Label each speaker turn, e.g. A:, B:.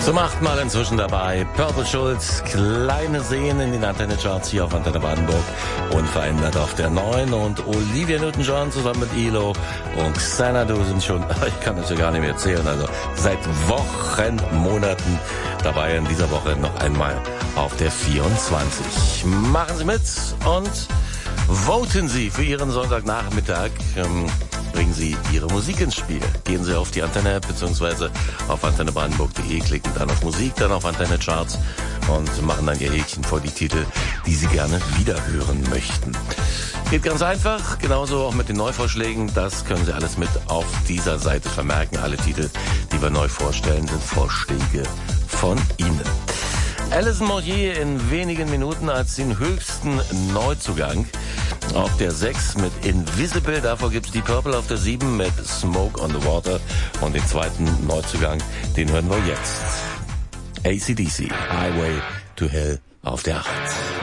A: Zum 8. Mal inzwischen dabei. Purple Schulz, kleine Seen in den Antenne-Charts hier auf Antenne Brandenburg. Unverändert auf der 9. Und Olivia Newton-John zusammen mit Elo und Xanadu sind schon, ich kann das ja gar nicht mehr erzählen, also seit Wochen, Monaten dabei. In dieser Woche noch einmal auf der 24. Machen Sie mit und voten Sie für Ihren Sonntagnachmittag. Bringen Sie Ihre Musik ins Spiel. Gehen Sie auf die Antenne-App bzw. auf antennebrandenburg.de, klicken dann auf Musik, dann auf Antenne-Charts und machen dann Ihr Häkchen vor die Titel, die Sie gerne wiederhören möchten. Geht ganz einfach, genauso auch mit den Neuvorschlägen. Das können Sie alles mit auf dieser Seite vermerken. Alle Titel, die wir neu vorstellen, sind Vorschläge von Ihnen. Alison Moyet in wenigen Minuten als den höchsten Neuzugang. Auf der 6 mit Invisible, davor gibt's die Purple auf der 7 mit Smoke on the Water. Und den zweiten Neuzugang, den hören wir jetzt. AC/DC, Highway to Hell auf der 8.